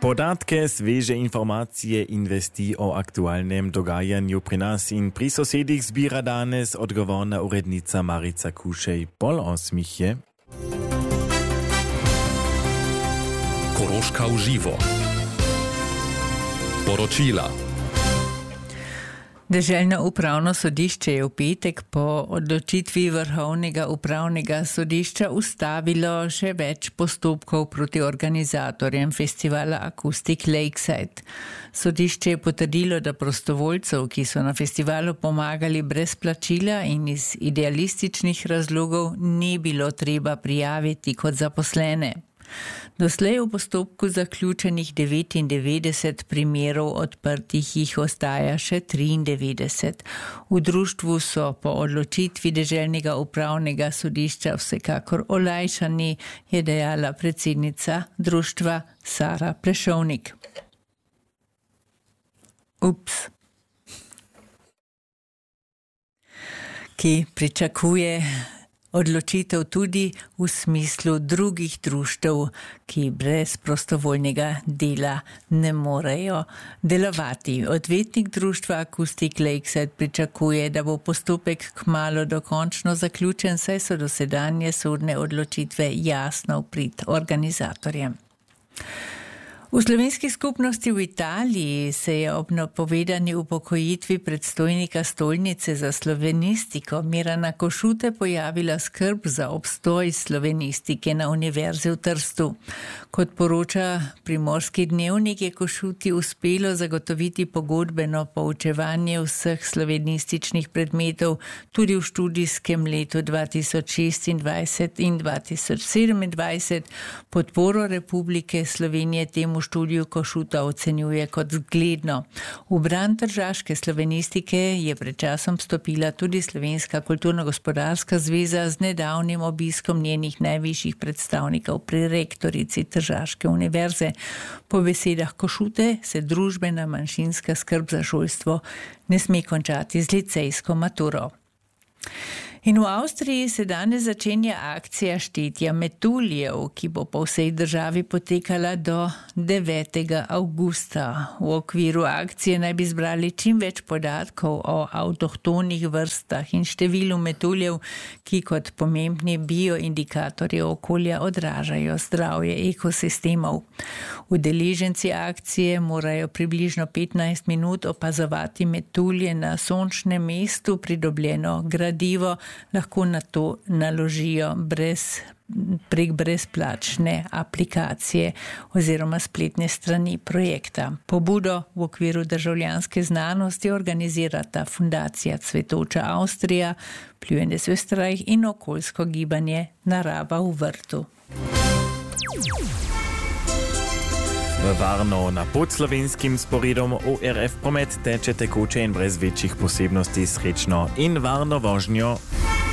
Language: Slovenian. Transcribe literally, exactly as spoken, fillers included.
Podatke, sveže informacije investi o aktualnem dogajanju pri nas in pri sosedih zbira danes odgovorna urednica Marica Kušej pol osmih je. Koroška v živo. Poročila. Deželno upravno sodišče je v petek po odločitvi Vrhovnega upravnega sodišča ustavilo še več postopkov proti organizatorjem festivala Acoustic Lakeside. Sodišče je potrdilo, da prostovoljcev, ki so na festivalu pomagali brez plačila in iz idealističnih razlogov, ni bilo treba prijaviti kot zaposlene. Doslej v postopku zaključenih devetindevetdeset primerov, odprtih jih ostaja še triindevetdeset. V društvu so po odločitvi Deželnega upravnega sodišča vsekakor olajšani, je dejala predsednica društva Sara Plešovnik. Ups. Ki pričakuje odločitev tudi v smislu drugih društev, ki brez prostovoljnega dela ne morejo delovati. Odvetnik društva Acoustic Lakeside pričakuje, da bo postopek kmalu dokončno zaključen, saj so dosedanje sodne odločitve jasno v prid organizatorjem. V slovenski skupnosti v Italiji se je ob napovedani upokojitvi predstojnika stolnice za slovenistiko Mirana Košute pojavila skrb za obstoj slovenistike na Univerzi v Trstu. Kot poroča Primorski dnevnik, je Košuti uspelo zagotoviti pogodbeno poučevanje vseh slovenističnih predmetov tudi v študijskem letu dva tisoč šestindvajset in dva tisoč sedemindvajset. Podporo Republike Slovenije temu študiju Košuta ocenjuje kot zgledno. V bran tržaške slovenistike je pred časom stopila tudi Slovenska kulturno-gospodarska zveza z nedavnim obiskom njenih najvišjih predstavnikov pri rektorici Tržaške univerze. Po besedah Košute se družbena manjšinska skrb za šolstvo ne sme končati z licejsko maturo. In v Avstriji se danes začenja akcija štetja metuljev, ki bo po vsej državi potekala do devetega avgusta. V okviru akcije naj bi zbrali čim več podatkov o avtohtonih vrstah in številu metuljev, ki kot pomembni bioindikatorji okolja odražajo zdravje ekosistemov. Udeleženci akcije morajo približno petnajst minut opazovati metulje na sončnem mestu, pridobljeno gradivo lahko na to naložijo brez, prek brezplačne aplikacije oziroma spletne strani projekta. Pobudo v okviru državljanske znanosti organizirata Fundacija Cvetoča Avstrija, Pljuendes Österreich in okoljsko gibanje Narava v vrtu. V Varno na podslovenskim sporedom O R F promet teče tekoče in brez večjih posebnosti srečno in varno vožnjo.